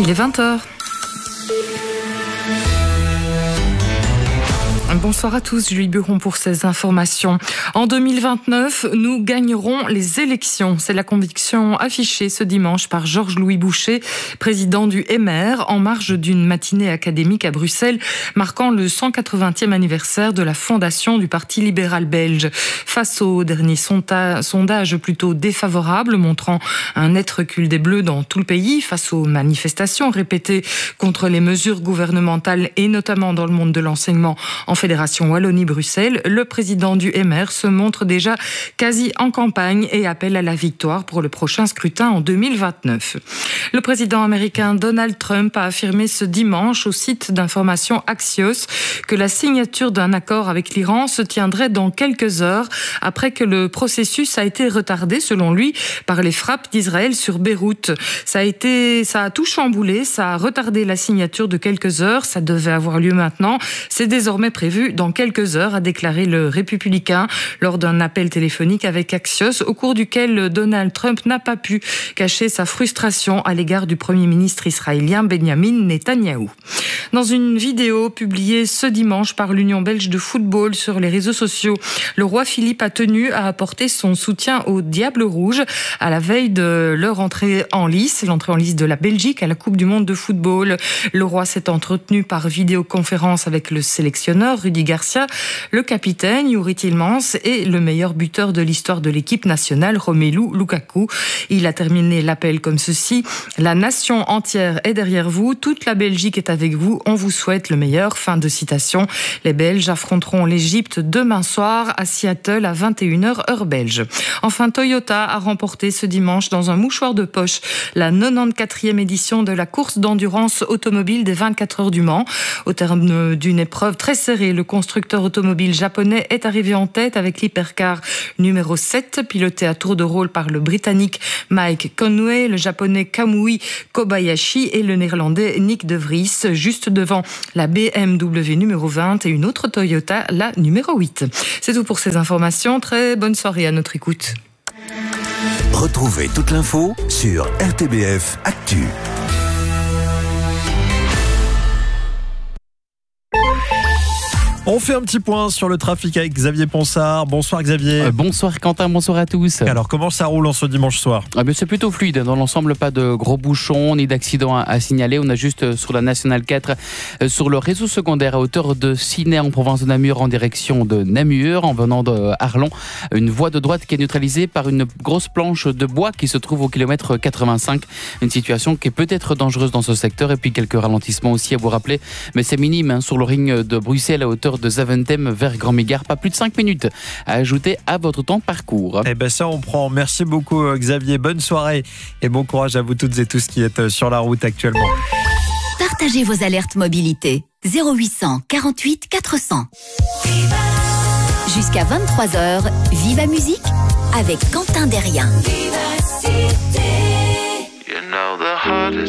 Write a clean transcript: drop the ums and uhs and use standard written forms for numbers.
Il est 20h. Bonsoir à tous, Julie Buron pour ces informations. En 2029, nous gagnerons les élections. C'est la conviction affichée ce dimanche par Georges-Louis Boucher, président du MR, en marge d'une matinée académique à Bruxelles, marquant le 180e anniversaire de la fondation du Parti libéral belge. Face au dernier sondage plutôt défavorable, montrant un net recul des Bleus dans tout le pays, face aux manifestations répétées contre les mesures gouvernementales et notamment dans le monde de l'enseignement en Fédération Wallonie-Bruxelles, le président du MR se montre déjà quasi en campagne et appelle à la victoire pour le prochain scrutin en 2029. Le président américain Donald Trump a affirmé ce dimanche au site d'information Axios que la signature d'un accord avec l'Iran se tiendrait dans quelques heures après que le processus a été retardé, selon lui, par les frappes d'Israël sur Beyrouth. Ça a tout chamboulé, ça a retardé la signature de quelques heures, ça devait avoir lieu maintenant. C'est désormais prévu dans quelques heures, a déclaré le républicain lors d'un appel téléphonique avec Axios, au cours duquel Donald Trump n'a pas pu cacher sa frustration à l'égard du Premier ministre israélien Benjamin Netanyahou. Dans une vidéo publiée ce dimanche par l'Union belge de football sur les réseaux sociaux, le roi Philippe a tenu à apporter son soutien aux Diables Rouges à la veille de leur entrée en lice de la Belgique à la Coupe du Monde de football. Le roi s'est entretenu par vidéoconférence avec le sélectionneur Rudi Garcia, le capitaine Youri Tielemans et le meilleur buteur de l'histoire de l'équipe nationale, Romelu Lukaku. Il a terminé l'appel comme ceci: la nation entière est derrière vous, toute la Belgique est avec vous, on vous souhaite le meilleur. Fin de citation. Les Belges affronteront l'Égypte demain soir à Seattle à 21h heure belge. Enfin, Toyota a remporté ce dimanche dans un mouchoir de poche la 94e édition de la course d'endurance automobile des 24 heures du Mans. Au terme d'une épreuve très serrée, le constructeur automobile japonais est arrivé en tête avec l'hypercar numéro 7, piloté à tour de rôle par le Britannique Mike Conway, le Japonais Kamui Kobayashi et le Néerlandais Nick de Vries, juste devant la BMW numéro 20 et une autre Toyota, la numéro 8. C'est tout pour ces informations. Très bonne soirée à notre écoute. Retrouvez toute l'info sur RTBF Actu. On fait un petit point sur le trafic avec Xavier Ponsard. Bonsoir Xavier. Bonsoir Quentin, bonsoir à tous. Alors comment ça roule en ce dimanche soir ? C'est plutôt fluide. Dans l'ensemble, pas de gros bouchons ni d'accidents à signaler. On a juste sur la Nationale 4, sur le réseau secondaire à hauteur de Ciney en province de Namur en direction de Namur, en venant de Arlon, une voie de droite qui est neutralisée par une grosse planche de bois qui se trouve au kilomètre 85. Une situation qui est peut-être dangereuse dans ce secteur, et puis quelques ralentissements aussi à vous rappeler, mais c'est minime sur le ring de Bruxelles à hauteur de Zaventem vers Grand-Mégare. Pas plus de 5 minutes à ajouter à votre temps de parcours. Eh ben ça on prend. Merci beaucoup Xavier. Bonne soirée et bon courage à vous toutes et tous qui êtes sur la route actuellement. Partagez vos alertes mobilité. 0800 48 400. Jusqu'à 23h, Viva Musique avec Quentin Derrien. You know the heart is